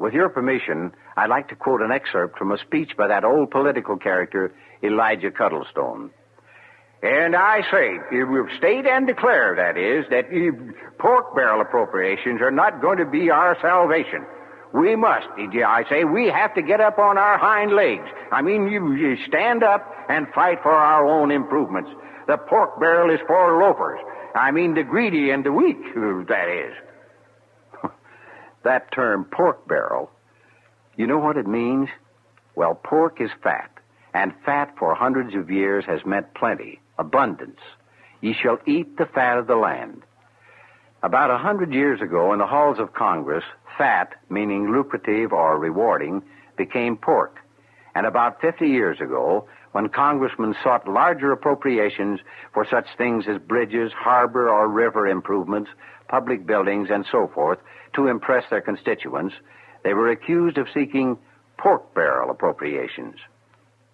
With your permission, I'd like to quote an excerpt from a speech by that old political character, Elijah Cuddlestone. And I say, we've state and declare, that is, that pork barrel appropriations are not going to be our salvation. We must, I say, we have to get up on our hind legs. I mean, you stand up and fight for our own improvements. The pork barrel is for loafers. I mean, the greedy and the weak, that is. That term, pork barrel, you know what it means? Well, pork is fat, and fat for hundreds of years has meant plenty, abundance. Ye shall eat the fat of the land. About 100 years ago, in the halls of Congress, fat, meaning lucrative or rewarding, became pork. And about 50 years ago, when congressmen sought larger appropriations for such things as bridges, harbor or river improvements, public buildings, and so forth, to impress their constituents, they were accused of seeking pork barrel appropriations.